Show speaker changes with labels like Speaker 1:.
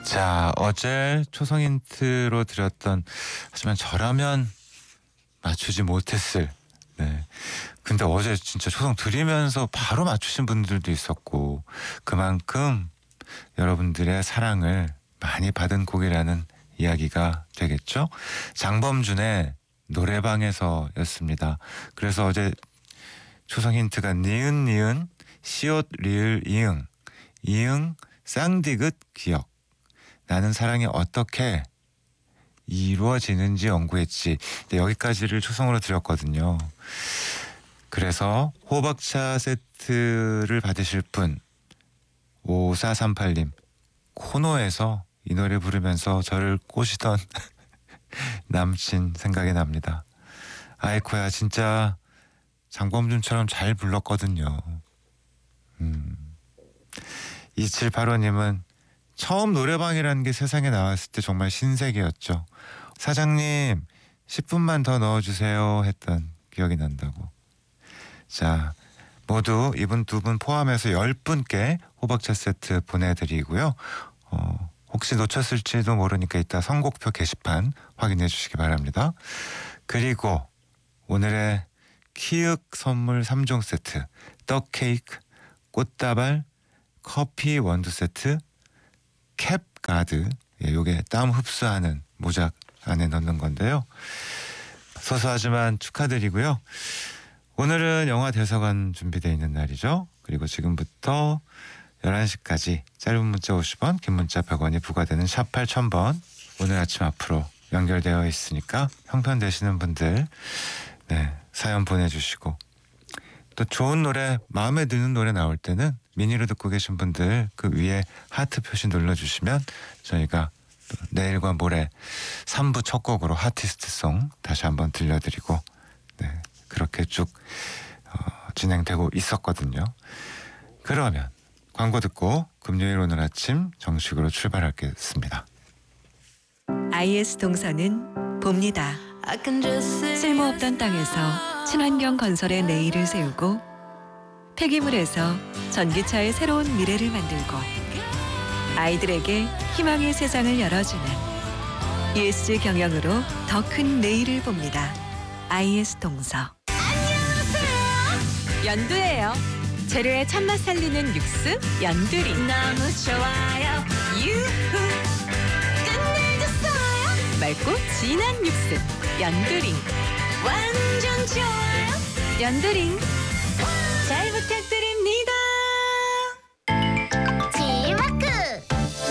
Speaker 1: 자, 어제 초성 힌트로 드렸던 하지만 저라면 맞추지 못했을. 네. 근데 어제 진짜 초성 드리면서 바로 맞추신 분들도 있었고 그만큼 여러분들의 사랑을 많이 받은 곡이라는 이야기가 되겠죠. 장범준의 노래방에서였습니다. 그래서 어제 초성 힌트가 니은 니은 시옷 리을 이응 이응 쌍디귿 기억 나는 사랑이 어떻게 이루어지는지 연구했지. 네, 여기까지를 초성으로 드렸거든요. 그래서 호박차 세트를 받으실 분 5438님 코너에서 이 노래 부르면서 저를 꼬시던 남친 생각이 납니다. 아이코야 진짜 장범준처럼 잘 불렀거든요. 2785님은 처음 노래방이라는 게 세상에 나왔을 때 정말 신세계였죠. 사장님 10분만 더 넣어주세요 했던 기억이 난다고. 자, 모두 이분 두 분 포함해서 10분께 호박차 세트 보내드리고요. 혹시 놓쳤을지도 모르니까 이따 선곡표 게시판 확인해 주시기 바랍니다. 그리고 오늘의 키읔 선물 3종 세트, 떡 케이크, 꽃다발, 커피 원두 세트, 캡 가드, 요게 땀 흡수하는 모자 안에 넣는 건데요. 소소하지만 축하드리고요. 오늘은 영화 대사관 준비되어 있는 날이죠. 그리고 지금부터 11시까지 짧은 문자 50원, 긴 문자 100원이 부과되는 샵 8000번 오늘 아침 앞으로 연결되어 있으니까 형편 되시는 분들 사연 보내주시고 또 좋은 노래, 마음에 드는 노래 나올 때는 미니로 듣고 계신 분들 그 위에 하트 표시 눌러주시면 저희가 내일과 모레 3부 첫 곡으로 하티스트송 다시 한번 들려드리고 그렇게 쭉 진행되고 있었거든요. 그러면 광고 듣고 금요일 오늘 아침 정식으로 출발하겠습니다.
Speaker 2: IS 동서는 봅니다. 쓸모없던 땅에서 친환경 건설의 내일을 세우고 폐기물에서 전기차의 새로운 미래를 만들고 아이들에게 희망의 세상을 열어주는 ESG 경영으로 더 큰 내일을 봅니다. IS 동서. 안녕하세요. 연두예요. 재료의 참맛 살리는 육수 연두리. 너무 좋아요. 유후. 끝내줬어요. 맑고 진한 육수 연두리. 완전 좋아요. 연두리. 잘 부탁드립니다.